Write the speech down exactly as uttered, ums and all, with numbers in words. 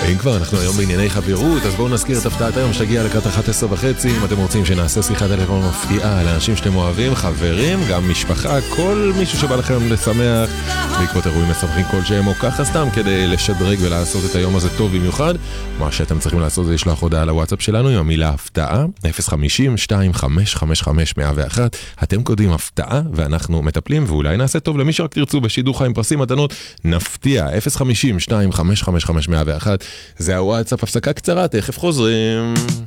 אם כבר אנחנו היום בענייני חברות, אז בואו נזכיר את הפתעת היום שתגיע לקראת אחת עשרה וחצי. אם אתם רוצים שנעשה שיחת טלפון מפתיעה לאנשים שאתם אוהבים, חברים, גם משפחה, כל מישהו שבא לכם לשמח בעקבות אירועים משמחים כלשהם, או ככה סתם כדי לשדרג ולעשות את היום הזה טוב במיוחד, מה שאתם צריכים לעשות זה לשלוח הודעה לוואטסאפ שלנו עם המילה הפתעה, אפס חמישים שתיים חמש חמש חמש מאה ואחת. אתם קודים הפתעה ואנחנו מטפלים, ואולי נעשה טוב למי שרק תרצו בשידור חיים פרסים מתנות, נפתיע, אפס חמישים שתיים חמש חמש חמש מאה ואחת. זה הוואטסאפ, הפסקה קצרה, תכף חוזרים.